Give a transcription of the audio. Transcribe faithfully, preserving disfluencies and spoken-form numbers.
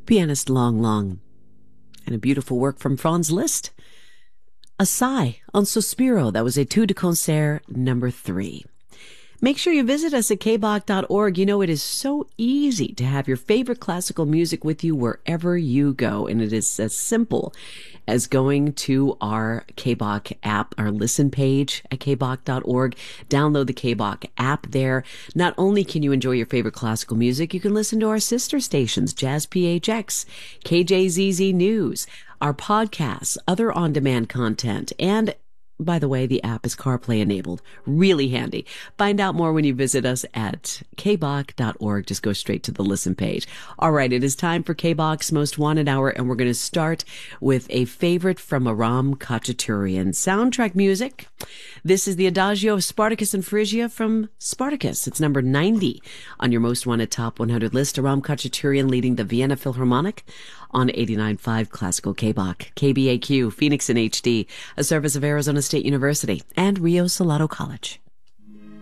pianist Long Long. And a beautiful work from Franz Liszt, a sigh on Sospiro. That was Etude de Concert number three. Make sure you visit us at k b o c dot org. You know, it is so easy to have your favorite classical music with you wherever you go. And it is as simple as going to our K B O C app, our listen page at k b o c dot org. Download the K B O C app there. Not only can you enjoy your favorite classical music, you can listen to our sister stations, Jazz P H X, K J Z Z News, our podcasts, other on-demand content, and by the way, the app is CarPlay enabled. Really handy. Find out more when you visit us at k b o c dot org. Just go straight to the listen page. All right, it is time for K B O C's Most Wanted Hour, and we're going to start with a favorite from Aram Khachaturian. Soundtrack music. This is the Adagio of Spartacus and Phrygia from Spartacus. It's number ninety on your Most Wanted Top one hundred list. Aram Khachaturian leading the Vienna Philharmonic on eighty-nine point five Classical K B O C. K B A Q, Phoenix in H D, a service of Arizona State University and Rio Salado College.